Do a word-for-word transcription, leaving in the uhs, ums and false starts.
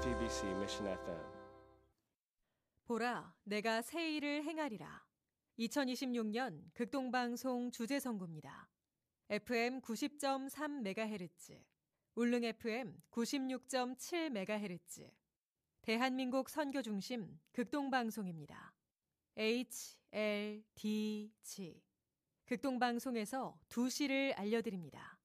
디비씨 Mission 에프엠. 보라, 내가 새 일을 행하리라. 이천이십육 년 극동방송 주제선구입니다. 에프엠 구십 점 삼 메가헤르츠, 울릉 에프엠 구십육 점 칠 메가헤르츠, 대한민국 선교중심 극동방송입니다. 에이치 엘 디 지, 극동방송에서 두 시를 알려드립니다.